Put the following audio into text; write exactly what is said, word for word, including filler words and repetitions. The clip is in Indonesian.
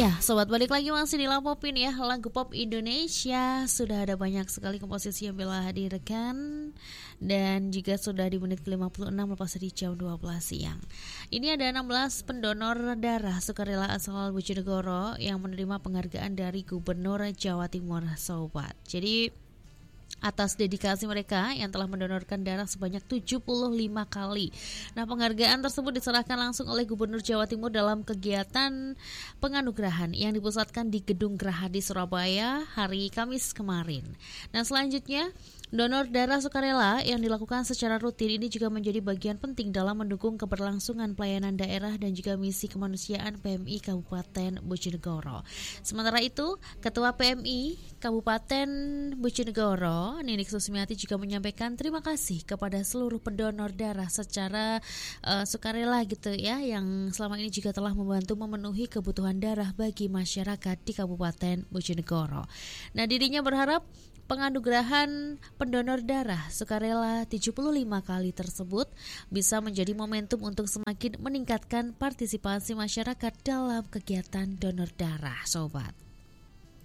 Ya, sobat balik lagi masih di Lapopin ya, lagu pop Indonesia. Sudah ada banyak sekali komposisi yang Bella hadirkan. Dan juga sudah di menit ke lima puluh enam lepas dari jam dua belas siang. Ini ada enam belas pendonor darah sukarela asal Bojonegoro yang menerima penghargaan dari Gubernur Jawa Timur, sobat. Jadi atas dedikasi mereka yang telah mendonorkan darah sebanyak tujuh puluh lima kali. Nah, penghargaan tersebut diserahkan langsung oleh Gubernur Jawa Timur dalam kegiatan penganugerahan yang dipusatkan di Gedung Geraha di Surabaya hari Kamis kemarin. Nah, selanjutnya donor darah sukarela yang dilakukan secara rutin ini juga menjadi bagian penting dalam mendukung keberlangsungan pelayanan daerah dan juga misi kemanusiaan P M I Kabupaten Bojonegoro. Sementara itu, Ketua P M I Kabupaten Bojonegoro, Ninik Susmiati juga menyampaikan terima kasih kepada seluruh pendonor darah secara uh, sukarela gitu ya, yang selama ini juga telah membantu memenuhi kebutuhan darah bagi masyarakat di Kabupaten Bojonegoro. Nah, dirinya berharap penganugerahan pendonor darah sukarela tujuh puluh lima kali tersebut bisa menjadi momentum untuk semakin meningkatkan partisipasi masyarakat dalam kegiatan donor darah, sobat.